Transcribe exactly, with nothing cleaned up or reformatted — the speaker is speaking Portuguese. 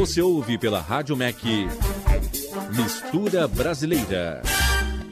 Você ouve pela Rádio M E C Mistura Brasileira.